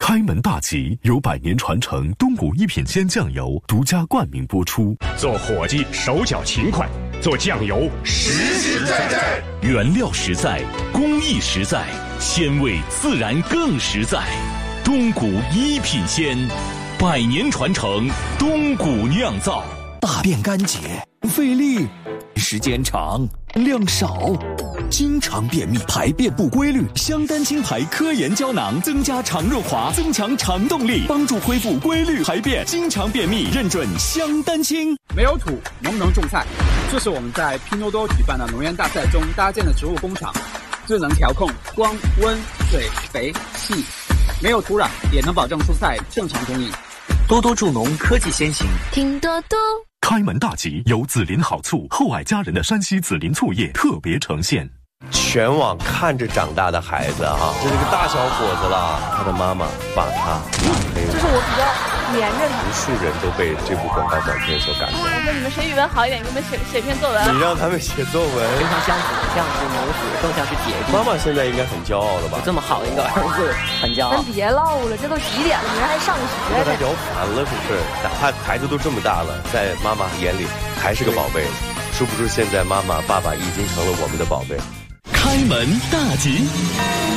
开门大吉由百年传承东谷一品鲜酱油独家冠名播出。 做伙计手脚勤快，做酱油实实在在， 原料实在，工艺实在，鲜味自然更实在。东谷一品鲜，百年传承，东谷酿造。 大便干结，费力，时间长，量少，经常便秘，排便不规律。香丹清排科研胶囊增加肠润滑，增强肠动力，帮助恢复规律排便。经常便秘认准香丹清。 没有土能不能种菜？这是我们在拼多多举办的农园大赛中搭建的植物工厂，最能调控光、温、水、肥、气，没有土壤也能保证蔬菜正常供应。 多多助农科技先行， 拼多多。 开门大吉由紫林好醋厚爱佳人的山西紫林醋业特别呈现。 全网看着长大的孩子啊，这是个大小伙子了，他的妈妈把他拉黑了。 就是我比较黏着他。 无数人都被这部广告短片所感动。 我说你们谁语文好一点，给你们写篇作文。 你让他们写作文， 非常像子，像是母子，更像是姐弟。 妈妈现在应该很骄傲了吧？ 这么好一个儿子，很骄傲。 咱别唠了，这都几点了，你们还上学呢？ 他聊烦了是不是？哪怕孩子都这么大了，在妈妈眼里还是个宝贝。殊不知现在妈妈爸爸已经成了我们的宝贝。 开门大吉。